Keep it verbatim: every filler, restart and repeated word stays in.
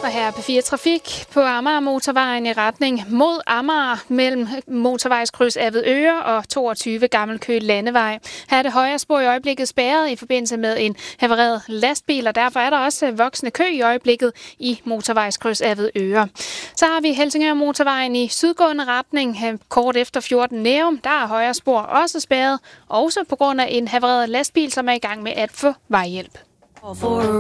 Og her er P fire Trafik på Amager Motorvejen i retning mod Amager mellem motorvejskryds Avedøre og toogtyve Gammelkøge Landevej. Her er det højre spor i øjeblikket spærret i forbindelse med en havareret lastbil, og derfor er der også voksende kø i øjeblikket i motorvejskryds Avedøre. Så har vi Helsingør Motorvejen i sydgående retning kort efter fjorten Nærum. Der er højre spor også spærret, også på grund af en havareret lastbil, som er i gang med at få vejhjælp.